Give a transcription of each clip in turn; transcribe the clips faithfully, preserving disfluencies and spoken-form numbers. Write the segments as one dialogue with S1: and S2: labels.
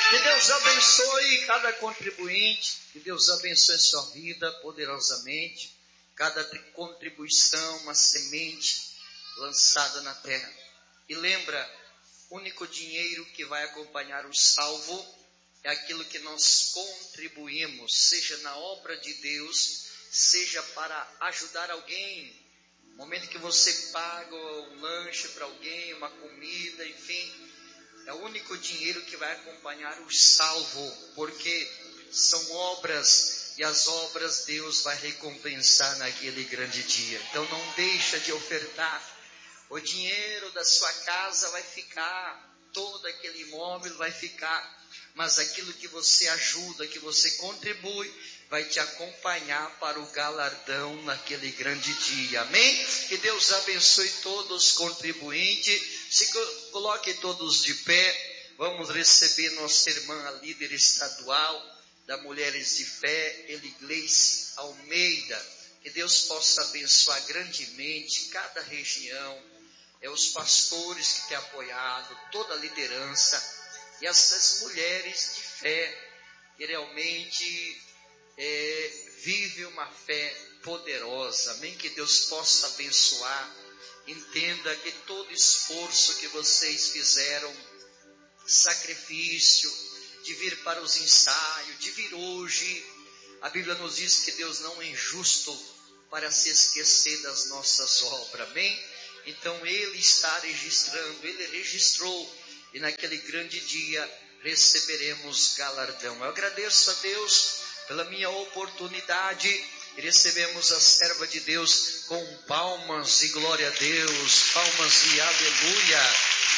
S1: Que Deus abençoe cada contribuinte, que Deus abençoe a sua vida poderosamente, cada contribuição, uma semente lançada na terra. E lembra, o único dinheiro que vai acompanhar o salvo é aquilo que nós contribuímos, seja na obra de Deus, seja para ajudar alguém. No momento que você paga um lanche para alguém, uma comida, enfim, é o único dinheiro que vai acompanhar o salvo, porque são obras, e as obras Deus vai recompensar naquele grande dia. Então não deixa de ofertar. O dinheiro da sua casa vai ficar, todo aquele imóvel vai ficar, mas aquilo que você ajuda, que você contribui, vai te acompanhar para o galardão naquele grande dia. Amém? Que Deus abençoe todos os contribuintes. Se coloque todos de pé. Vamos receber nossa irmã, a líder estadual da Mulheres de Fé, Eligleice Almeida. Que Deus possa abençoar grandemente cada região, é os pastores que têm apoiado, toda a liderança e essas mulheres de fé que realmente é, vivem uma fé poderosa. Amém? Que Deus possa abençoar. Entenda que todo esforço que vocês fizeram, sacrifício, de vir para os ensaios, de vir hoje, a Bíblia nos diz que Deus não é injusto para se esquecer das nossas obras. Amém? Então Ele está registrando, Ele registrou, e naquele grande dia receberemos galardão. Eu agradeço a Deus pela minha oportunidade, e recebemos a serva de Deus com palmas e glória a Deus, palmas e aleluia.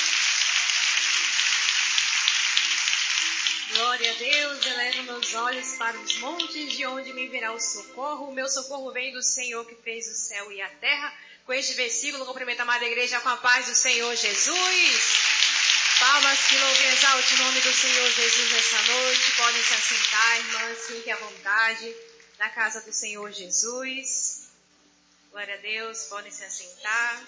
S2: Glória a Deus, elevo meus olhos para os montes, de onde me virá o socorro. O meu socorro vem do Senhor que fez o céu e a terra. Com este versículo, cumprimento a amada igreja com a paz do Senhor Jesus. Palmas que louvem e exalte o nome do Senhor Jesus nessa noite. Podem se assentar, irmãs, fiquem à vontade na casa do Senhor Jesus. Glória a Deus, podem se assentar.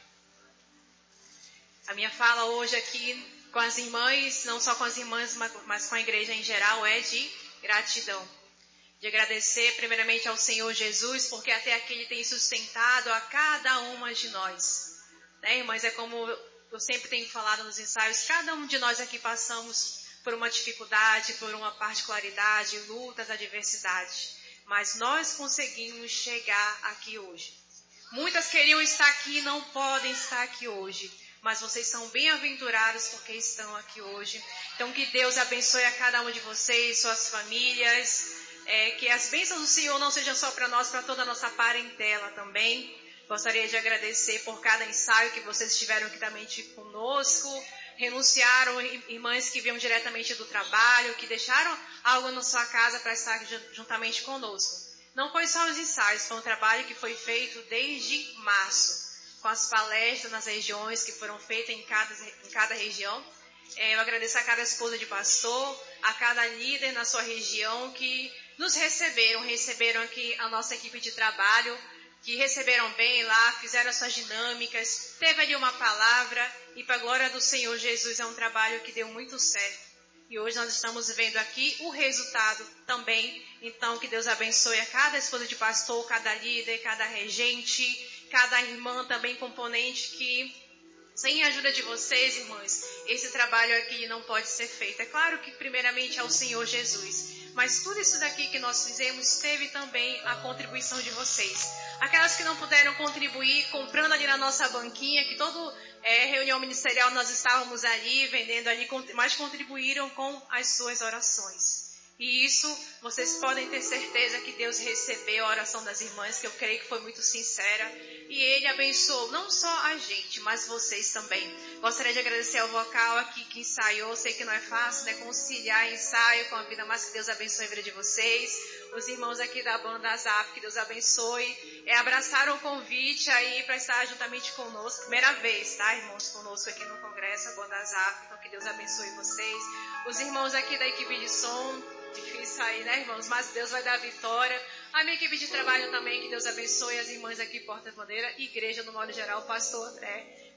S2: A minha fala hoje aqui com as irmãs, não só com as irmãs, mas com a igreja em geral, é de gratidão. De agradecer primeiramente ao Senhor Jesus, porque até aqui Ele tem sustentado a cada uma de nós. Né, irmãs? É como eu sempre tenho falado nos ensaios, cada um de nós aqui passamos por uma dificuldade, por uma particularidade, lutas, adversidades. Mas nós conseguimos chegar aqui hoje. Muitas queriam estar aqui e não podem estar aqui hoje. Mas vocês são bem-aventurados porque estão aqui hoje. Então que Deus abençoe a cada um de vocês, suas famílias. É, que as bênçãos do Senhor não sejam só para nós, para toda a nossa parentela também. Gostaria de agradecer por cada ensaio que vocês estiveram aqui também conosco. Renunciaram, irmãs que vinham diretamente do trabalho, que deixaram algo na sua casa para estar juntamente conosco. Não foi só os ensaios, foi um trabalho que foi feito desde março, com as palestras nas regiões que foram feitas em cada, em cada região. É, eu agradeço a cada esposa de pastor, a cada líder na sua região que nos receberam, receberam aqui a nossa equipe de trabalho, que receberam bem lá, fizeram as suas dinâmicas, teve ali uma palavra, e para a glória do Senhor Jesus é um trabalho que deu muito certo. E hoje nós estamos vendo aqui o resultado também. Então que Deus abençoe a cada esposa de pastor, cada líder, cada regente, cada irmã também componente que, sem a ajuda de vocês, irmãs, esse trabalho aqui não pode ser feito. É claro que primeiramente é o Senhor Jesus, mas tudo isso daqui que nós fizemos teve também a contribuição de vocês. Aquelas que não puderam contribuir, comprando ali na nossa banquinha, que toda é, reunião ministerial nós estávamos ali, vendendo ali, mas contribuíram com as suas orações. E isso, vocês podem ter certeza que Deus recebeu a oração das irmãs, que eu creio que foi muito sincera. E Ele abençoou não só a gente, mas vocês também. Gostaria de agradecer ao vocal aqui que ensaiou. Sei que não é fácil, né? Conciliar ensaio com a vida, mas que Deus abençoe a vida de vocês. Os irmãos aqui da banda Zap, que Deus abençoe. É, abraçaram o convite aí para estar juntamente conosco. Primeira vez, tá, irmãos? Conosco aqui no Congresso, a banda Zap. Então que Deus abençoe vocês. Os irmãos aqui da equipe de som. Difícil aí, né, irmãos? Mas Deus vai dar vitória. A minha equipe de trabalho também, que Deus abençoe. As irmãs aqui, Porta-Bandeira, igreja no modo geral, pastor André.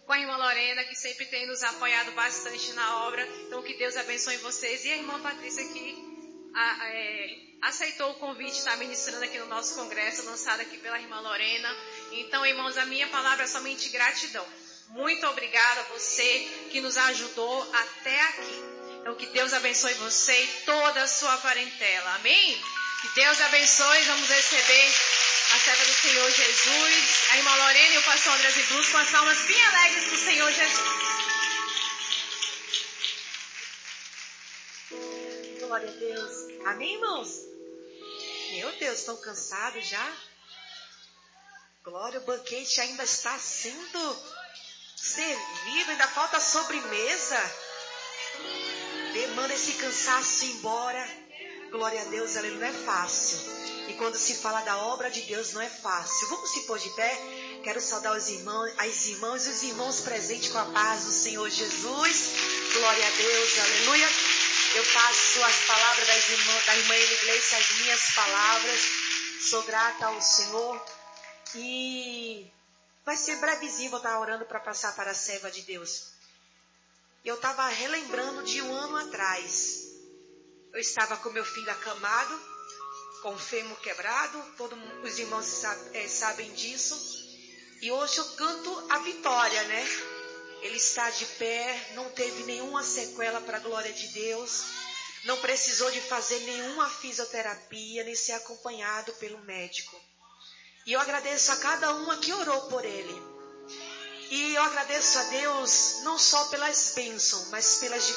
S2: com a irmã Lorena, que sempre tem nos apoiado bastante na obra. Então, que Deus abençoe vocês. E a irmã Patrícia, que a, é, aceitou o convite de estar ministrando aqui no nosso congresso, lançado aqui pela irmã Lorena. Então, irmãos, a minha palavra é somente gratidão. Muito obrigada a você que nos ajudou até aqui. Então, que Deus abençoe você e toda a sua parentela. Amém? Que Deus abençoe. Vamos receber a serva do Senhor Jesus, a irmã Lorena e o pastor André Ziblus, com as palmas bem alegres do Senhor Jesus.
S3: Glória a Deus. Amém, irmãos? Meu Deus, estão cansados já? Glória, o banquete ainda está sendo servido, ainda falta sobremesa. Demanda esse cansaço embora. Glória a Deus, ela não é fácil. E quando se fala da obra de Deus, não é fácil. Vamos se pôr de pé? Quero saudar os irmãos, as irmãs e os irmãos presentes com a paz do Senhor Jesus. Glória a Deus, aleluia. Eu passo as palavras das irmã, da irmã Iglesia, as minhas palavras. Sou grata ao Senhor. E vai ser brevezinho, vou estar orando para passar para a serva de Deus. Eu estava relembrando de um ano atrás. Eu estava com meu filho acamado, com o fêmur quebrado, todos os irmãos sabem, é, sabem disso. E hoje eu canto a vitória, né? Ele está de pé, não teve nenhuma sequela para a glória de Deus. Não precisou de fazer nenhuma fisioterapia, nem ser acompanhado pelo médico. E eu agradeço a cada uma que orou por ele. E eu agradeço a Deus não só pelas bênçãos, mas pelas